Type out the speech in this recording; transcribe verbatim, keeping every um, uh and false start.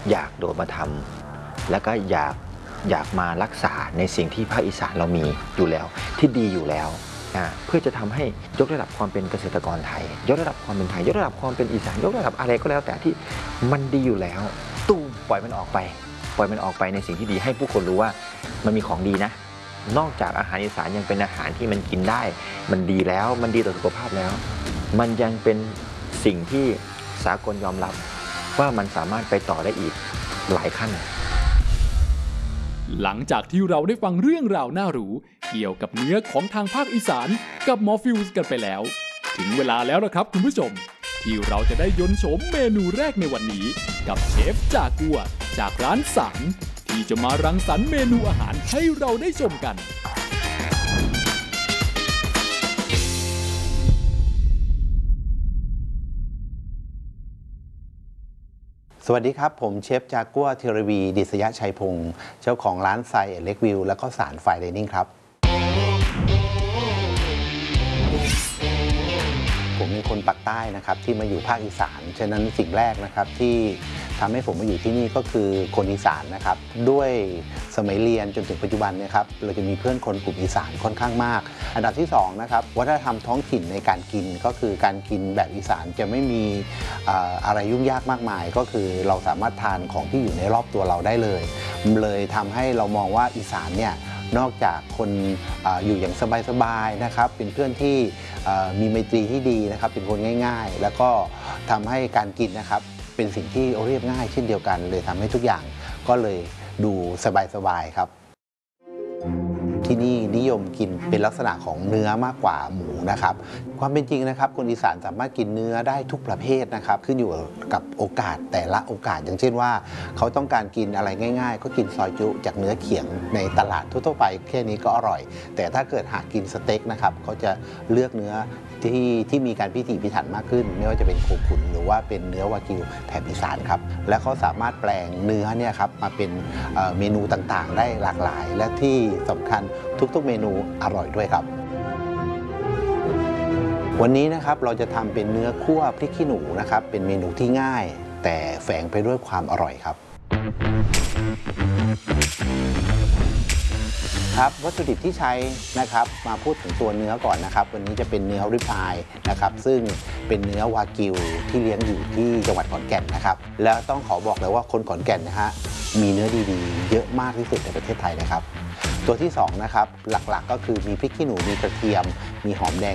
อยากโดดมาทำแล้วก็อยากอยากมารักษาในสิ่งที่ภาคอีสานเรามีอยู่แล้วที่ดีอยู่แล้วเพื่อจะทำให้ยกระดับความเป็นเกษตรกรไทยยกระดับความเป็นไทยยกระดับความเป็นอีสานยกระดับอะไรก็แล้วแต่ที่มันดีอยู่แล้วตู้ปล่อยมันออกไปปล่อยมันออกไปในสิ่งที่ดีให้ผู้คนรู้ว่ามันมีของดีนะนอกจากอาหารอีสานยังเป็นอาหารที่มันกินได้มันดีแล้วมันดีต่อสุขภาพแล้วมันยังเป็นสิ่งที่สากลยอมรับว่ามันสามารถไปต่อได้อีกหลายขั้นหลังจากที่เราได้ฟังเรื่องราวน่ารู้เกี่ยวกับเนื้อของทางภาคอีสานกับหมอฟิวส์กันไปแล้วถึงเวลาแล้วนะครับคุณผู้ชมที่เราจะได้ยนต์โฉมเมนูแรกในวันนี้กับเชฟจากัวจากร้านสารที่จะมารังสรรค์เมนูอาหารให้เราได้ชมกันสวัสดีครับผมเชฟจากัวธีรวีดิษยชัยพงศ์เจ้าของร้านไซเล็กวิวแล้วก็สารไฟไดนิ่งครับผมเป็นคนปักใต้นะครับที่มาอยู่ภาคอีสานฉะนั้นสิ่งแรกนะครับที่ทำให้ผมมาอยู่ที่นี่ก็คือคนอีสานนะครับด้วยสมัยเรียนจนถึงปัจจุบันเนี่ยครับเราจะมีเพื่อนคนกลุ่มอีสานค่อนข้างมากอันดับที่สองนะครับวัฒนธรรมท้องถิ่นในการกินก็คือการกินแบบอีสานจะไม่มีอะไรยุ่งยากมากมายก็คือเราสามารถทานของที่อยู่ในรอบตัวเราได้เลยเลยทำให้เรามองว่าอีสานเนี่ยนอกจากคน อ, อยู่อย่างสบายๆนะครับเป็นเพื่อนที่มีไมตรีที่ดีนะครับเป็นคนง่ายๆแล้วก็ทำให้การกินนะครับเป็นสิ่งที่เรียบง่ายเช่นเดียวกันเลยทำให้ทุกอย่างก็เลยดูสบายๆครับที่นี่นิยมกินเป็นลักษณะของเนื้อมากกว่าหมูนะครับความเป็นจริงนะครับคนอีสานสามารถกินเนื้อได้ทุกประเภทนะครับขึ้นอยู่กับโอกาสแต่ละโอกาสอย่างเช่นว่าเขาต้องการกินอะไรง่ายๆก็กินซอยจุจากเนื้อเขียงในตลาดทั่วๆไปแค่นี้ก็อร่อยแต่ถ้าเกิดหากกินสเต็กนะครับเขาจะเลือกเนื้อที่ที่มีการพิถีพิถันมากขึ้นไม่ว่าจะเป็นโคขุนหรือว่าเป็นเนื้อวากิวแถบอีสานครับและเขาสามารถแปลงเนื้อเนี่ยครับมาเป็นเมนูต่างๆได้หลากหลายและที่สำคัญทุกๆเมนูอร่อยด้วยครับวันนี้นะครับเราจะทำเป็นเนื้อคั่วพริกขี้หนูนะครับเป็นเมนูที่ง่ายแต่แฝงไปด้วยความอร่อยครับครับวัตถุดิบที่ใช้นะครับมาพูดถึงตัวเนื้อก่อนนะครับวันนี้จะเป็นเนื้อริบอายนะครับซึ่งเป็นเนื้อวากิวที่เลี้ยงอยู่ที่จังหวัดขอนแก่นนะครับแล้วต้องขอบอกเลยว่าคนขอนแก่นนะฮะมีเนื้อดีๆเยอะมากที่สุดในประเทศไทยนะครับตัวที่สองนะครับหลักๆก็คือมีพริกขี้หนูมีกระเทียมมีหอมแดง